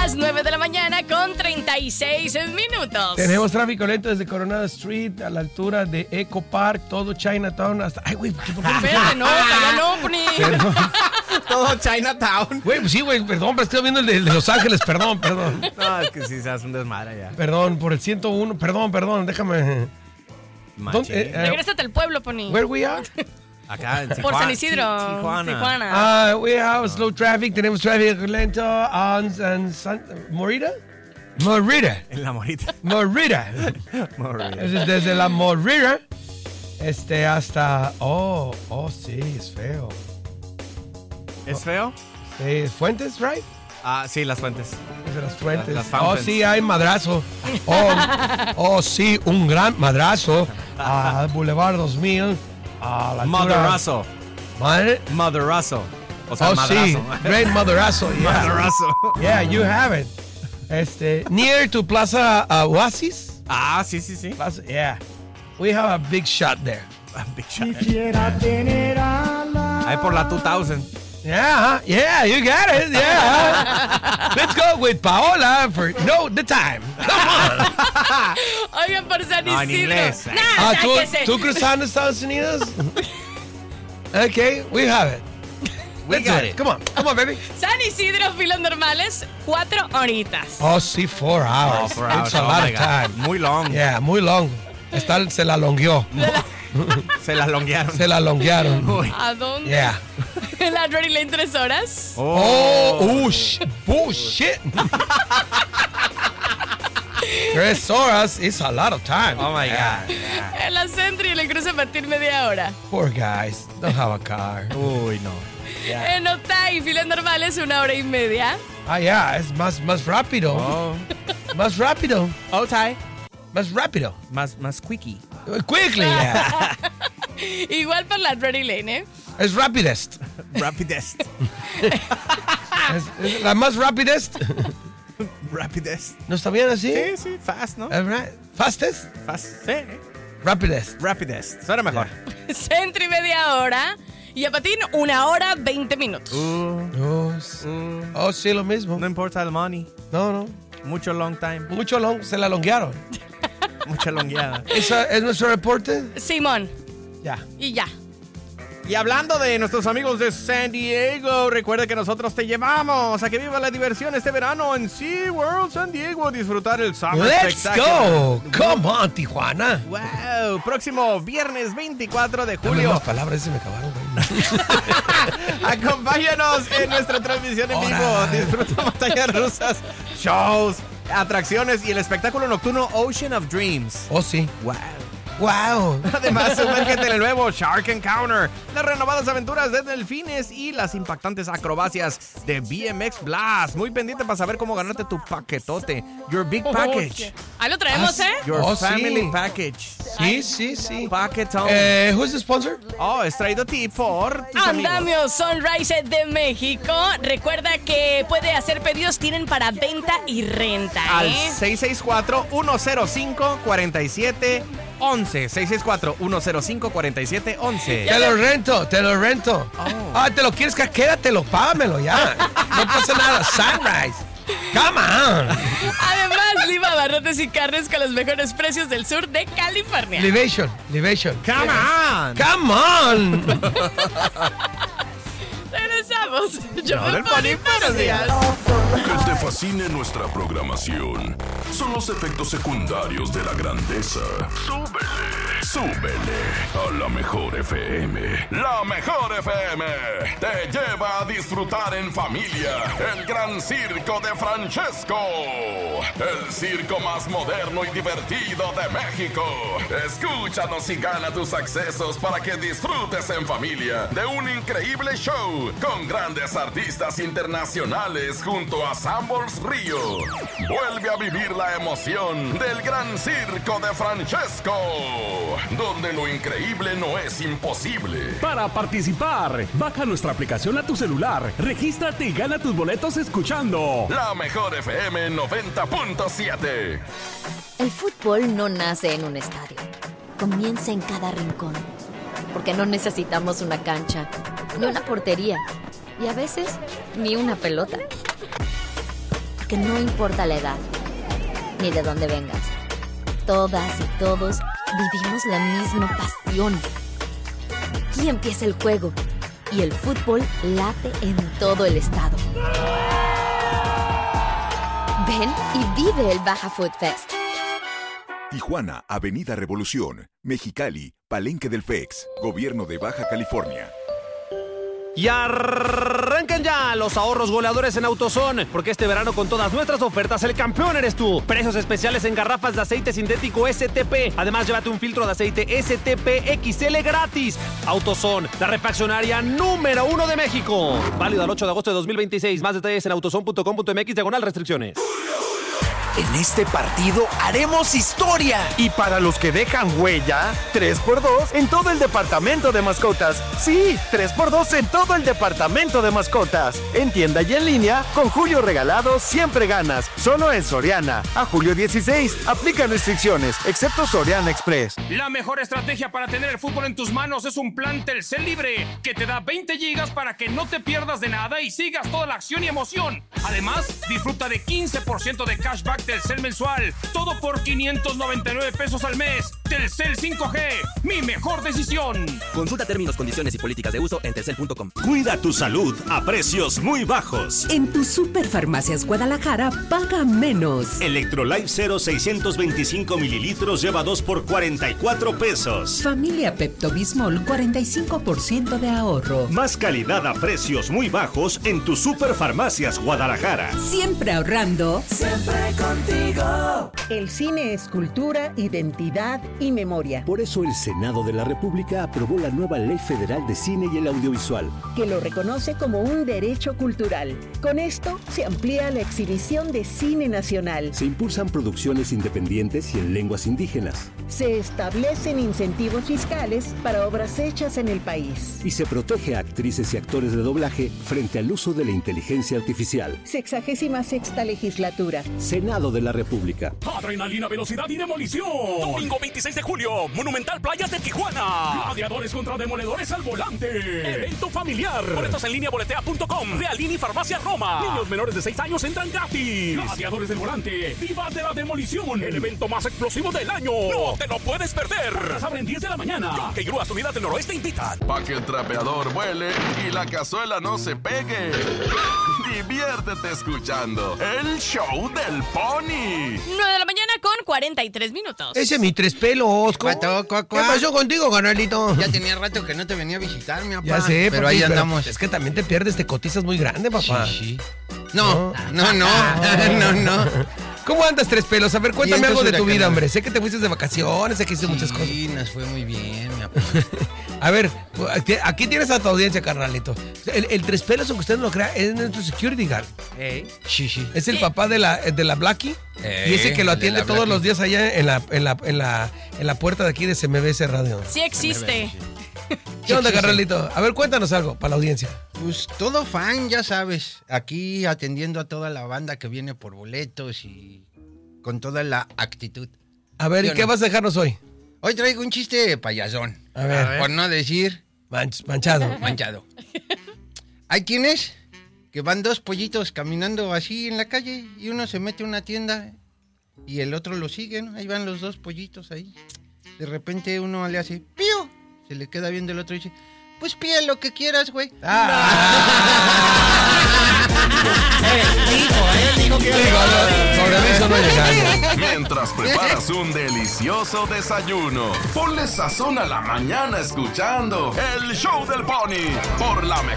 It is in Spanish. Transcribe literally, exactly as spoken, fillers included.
las nueve de la mañana con treinta y seis minutos. Tenemos tráfico lento desde Coronado Street a la altura de Eco Park, todo Chinatown hasta... Ay, güey, ¿por qué? Espérate, no, ya no, Puni. Todo Chinatown. Güey, pues sí, güey, perdón, pero estoy viendo el de, el de Los Ángeles, perdón, perdón. No, es que sí se hace un desmadre ya. Perdón, por el ciento uno, perdón, perdón, déjame... ¿Dónde, eh, eh, Regrésate al pueblo, Puni. Where we are? Acá en Tijuana. Por San Isidro, Tijuana. Tijuana. Ah, uh, we have slow traffic, tenemos tráfico lento en San... San ¿Morita? Morita. En la Morita. Morita. Morita. Desde, desde la Morita este, hasta... Oh, oh, sí, es feo. ¿Es feo? Sí, ¿Fuentes, right? Ah, sí, las fuentes. Desde las fuentes. Las, las oh, fountains. sí, hay madrazo. Oh, oh, sí, un gran madrazo. Al Boulevard dos mil. A la Madrazo. Madre. Madrazo. O sea, Oh, madrazo. sí, great madrazo. Yeah. Madrazo. Yeah, you have it. Este, near to Plaza uh, Oasis. Ah, sí, sí, sí. Plaza, yeah. We have a big shot there. A big shot. Ahí por la two thousand. Yeah, yeah, you got it. Yeah. Let's go with Paola for no the time. Come on. Oigan, por San No, en Isidro. inglés. Nah, Ah, ¿tú, sáquese. ¿Tú cruzando Estados Unidos? Okay, we have it. We Let's got do it. Come on, come on, baby. San Isidro, filas normales, cuatro horitas. Oh, sí, four hours. Oh, four It's hours. a Oh lot my of God. time. Muy long. Yeah, muy long. Está, se la longueó. Se la longuearon. Se la longuearon. Uy. ¿A dónde? Yeah. En la Drury Lane, tres horas. Oh, oh, sh- bullshit. Tres horas is a lot of time. Oh my God. En la Centro y en el cruce Martín, media hora. Poor guys. Don't have a car. Uy, no. En Otay, filas normales, una hora y media. Ah, yeah, es más, más rápido. Oh. Más rápido. Oh, Ty. Más rápido. Más, más quickie. Quickly, yeah. Igual para la Drury Lane, ¿eh? Es rapidest. Rapidest. Es, es la más rapidest. Rapidest. ¿No está bien así? Sí, sí, fast, ¿no? All right. Fastest? Fast. Sí. Rapidest. Rapidest. Suena mejor. Centro y media hora. Y a Patín, una hora, veinte minutos. Uh, Oh, sí. uh, Oh, sí, lo mismo. no importa el money. No, no. Mucho long time. Mucho long, se la longuearon. Mucha longueada. ¿Esa es nuestro reporte? Simón. Ya. Y ya. Y hablando de nuestros amigos de San Diego, recuerda que nosotros te llevamos a que viva la diversión este verano en SeaWorld San Diego, a disfrutar el Summer Let's Spectacular. go. Come on, Tijuana. Wow, próximo viernes veinticuatro de Dame julio. las palabras, se me acabaron, güey. Acompáñanos en nuestra transmisión en vivo. Ahora. Disfruta montañas rusas, shows, atracciones y el espectáculo nocturno Ocean of Dreams. Oh, sí. Wow. Wow. Además, sumérgete en el nuevo Shark Encounter, las renovadas aventuras de delfines y las impactantes acrobacias de B M X Blast. Muy pendiente para saber cómo ganarte tu paquetote. Your Big Package. Ahí lo traemos, Ah, ¿eh? Your Oh, Family sí. Package. Sí, sí, sí. Paquetón. Eh, who's the sponsor? Oh, es traído a ti por tus amigos. Andamio Sunrise de México. Recuerda que puede hacer pedidos, tienen para venta y renta, Al ¿eh? seis seis cuatro, uno cero cinco, cuatro siete uno uno. seis seis cuatro, uno cero cinco, cuatro siete uno uno. Te lo rento, te lo rento. Oh. Ah, ¿te lo quieres que quédatelo? Págamelo ya. No pasa nada. Sunrise. Come on. Además, Liva Barrotes y Carnes con los mejores precios del sur de California. Libation, libation. Come on. Come on. Regresamos. Yo No, me del Pony, Pony, buenos días. Que te fascine nuestra programación son los efectos secundarios de la grandeza. Súbele, súbele a la mejor F M. La mejor F M te lleva a disfrutar en familia el gran circo de Francesco. El circo más moderno y divertido de México. Escúchanos y gana tus accesos para que disfrutes en familia de un increíble show con grandes artistas internacionales junto a Sambors Río. Vuelve a vivir la emoción del gran circo de Francesco, donde lo increíble no es imposible. Para participar, baja nuestra aplicación a tu celular, regístrate y gana tus boletos escuchando La mejor F M noventa punto siete. El fútbol no nace en un estadio, comienza en cada rincón, porque no necesitamos una cancha, ni una portería, y a veces ni una pelota. Porque no importa la edad, ni de dónde vengas. Todas y todos vivimos la misma pasión. Aquí empieza el juego y el fútbol late en todo el estado. Ven y vive el Baja Food Fest. Tijuana, Avenida Revolución, Mexicali, Palenque del F E X, Gobierno de Baja California. Y arrancan ya los ahorros goleadores en AutoZone, porque este verano con todas nuestras ofertas el campeón eres tú. Precios especiales en garrafas de aceite sintético S T P. Además, llévate un filtro de aceite S T P X L gratis. AutoZone, la refaccionaria número uno de México. Válido al ocho de agosto de dos mil veintiséis. Más detalles en autozone punto com punto m x diagonal restricciones. En este partido haremos historia. Y para los que dejan huella, tres por dos en todo el departamento de mascotas. Sí, tres por dos en todo el departamento de mascotas. En tienda y en línea, con Julio Regalado siempre ganas. Solo en Soriana. A julio dieciséis, aplica restricciones, excepto Soriana Express. La mejor estrategia para tener el fútbol en tus manos es un plan Telcel Libre, que te da veinte gigas para que no te pierdas de nada y sigas toda la acción y emoción. Además, disfruta de quince por ciento de cashback Telcel mensual, todo por quinientos noventa y nueve pesos al mes. Telcel cinco G, mi mejor decisión. Consulta términos, condiciones y políticas de uso en telcel punto com. Cuida tu salud a precios muy bajos. En tu Superfarmacias Guadalajara, paga menos. Electrolife Cero seiscientos veinticinco mililitros lleva dos por cuarenta y cuatro pesos. Familia Pepto-Bismol, cuarenta y cinco por ciento de ahorro. Más calidad a precios muy bajos en tu Superfarmacias Guadalajara. Siempre ahorrando. Siempre contigo. El cine es cultura, identidad y memoria. Por eso el Senado de la República aprobó la nueva Ley Federal de Cine y el Audiovisual, que lo reconoce como un derecho cultural. Con esto se amplía la exhibición de cine nacional. Se impulsan producciones independientes y en lenguas indígenas. Se establecen incentivos fiscales para obras hechas en el país. Y se protege a actrices y actores de doblaje frente al uso de la inteligencia artificial. Sexagésima sexta legislatura. Senado de la República. Adrenalina, velocidad y demolición. Domingo veintiséis de julio, Monumental Playas de Tijuana. Gladiadores contra demoledores al volante. Evento familiar. Boletos en línea boletea punto com. Realini Farmacia Roma. Niños menores de seis años entran gratis. Gladiadores del volante. Vivas de la demolición. El evento más explosivo del año. No te lo puedes perder. Puertas abren diez de la mañana. Que Grúas Unidas del Noroeste invitan. Pa' que el trapeador vuele y la cazuela no se pegue. Diviértete escuchando el show del Pony. nueve de la mañana con cuarenta y tres minutos. Ese es mi tres pelos. Cuato, cuá, cuá. ¿Qué pasó contigo, carnalito? Ya tenía rato que no te venía a visitar, mi papá. Ya sé, pero papi, ahí pero andamos. Es que también te pierdes, te cotizas muy grande, papá. Sí, sí. No, no, no, no, no. no. ¿Cómo andas, tres pelos? A ver, cuéntame algo de tu vida, huracán. hombre. Sé que te fuiste de vacaciones, sé que hiciste muchas cosas. Sí, nos fue muy bien, mi papá. A ver, aquí tienes a tu audiencia, carnalito. El, el tres pelos, aunque usted no lo crea, es nuestro security guard. Hey. Sí, sí. Es el papá de la, de la Blackie. Hey, y ese que lo atiende todos Blackie. los días allá en la, en, la, en, la, en la puerta de aquí de C M B S Radio. Sí existe. ¿Qué onda, carnalito? A ver, cuéntanos algo para la audiencia. Pues todo fan, ya sabes. Aquí atendiendo a toda la banda que viene por boletos y con toda la actitud. A ver, ¿y qué no? vas a dejarnos hoy? Hoy traigo un chiste payasón. A ver. A ver. Por no decir... Manch, manchado. Manchado. Hay quienes que van dos pollitos caminando así en la calle y uno se mete a una tienda y el otro lo sigue, ¿no? Ahí van los dos pollitos ahí. De repente uno le hace pío. Se le queda viendo el otro y dice, pues pía lo que quieras, güey. Ah. Él dijo, él dijo que... Digo, no, sobre aviso no llega. Mientras preparas un delicioso desayuno, ponle sazón a la mañana escuchando el show del Pony por la mejor.